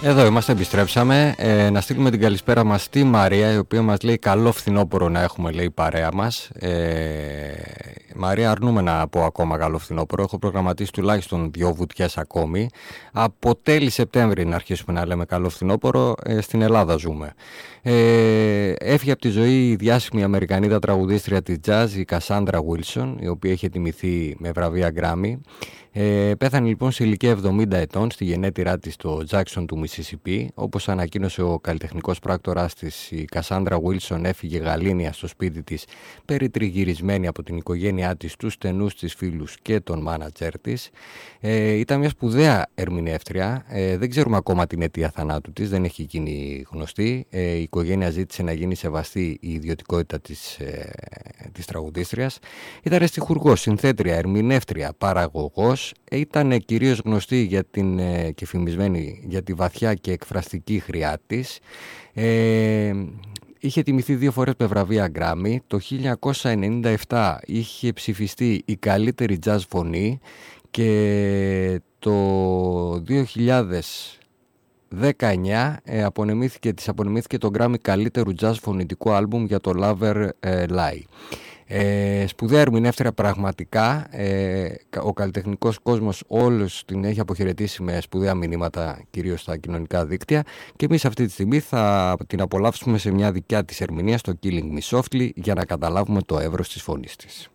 Εδώ είμαστε, επιστρέψαμε. Να στείλουμε την καλησπέρα μας στη Μαρία, η οποία μας λέει καλό φθινόπωρο να έχουμε, λέει, παρέα μας. Μαρία, αρνούμε να πω ακόμα καλό φθινόπωρο. Έχω προγραμματίσει τουλάχιστον 2 βουτιές ακόμη. Από τέλη Σεπτέμβρη να αρχίσουμε να λέμε καλό φθινόπωρο. Στην Ελλάδα ζούμε. Έφυγε από τη ζωή η διάσημη Αμερικανίδα τραγουδίστρια της jazz, η Κασάνδρα Βίλσον, η οποία είχε τιμηθεί με βραβεία Grammy. Πέθανε λοιπόν σε ηλικία 70 ετών στη γενέτειρά της στο Τζάκσον του Μισισιπί. Όπως ανακοίνωσε ο καλλιτεχνικός πράκτορας της, η Κασάνδρα Βίλσον έφυγε γαλήνια στο σπίτι της, περιτριγυρισμένη από την οικογένειά της, τους στενούς της φίλους και τον μάνατζερ της. Ήταν μια σπουδαία ερμηνεύτρια. Δεν ξέρουμε ακόμα την αιτία θανάτου της, δεν έχει γίνει γνωστή. Η οικογένεια ζήτησε να γίνει σεβαστή η ιδιωτικότητα της τραγουδίστριας. Ήταν στιχουργός, συνθέτρια, ερμηνεύτρια, παραγωγός. Ήταν κυρίως γνωστή και φημισμένη για τη βαθιά και εκφραστική χρειά της. Είχε τιμηθεί 2 φορές με βραβεία Grammy. Το 1997 είχε ψηφιστεί η καλύτερη jazz φωνή και το 2019 της απονεμήθηκε το Grammy καλύτερου jazz φωνητικού άλμπουμ για το Lover Lie. Σπουδαία ερμηνεύτρια πραγματικά. Ο καλλιτεχνικός κόσμος όλος την έχει αποχαιρετήσει με σπουδαία μηνύματα, κυρίως στα κοινωνικά δίκτυα, και εμείς αυτή τη στιγμή θα την απολαύσουμε σε μια δικιά της ερμηνεία στο Killing Me Softly για να καταλάβουμε το εύρος της φωνής της.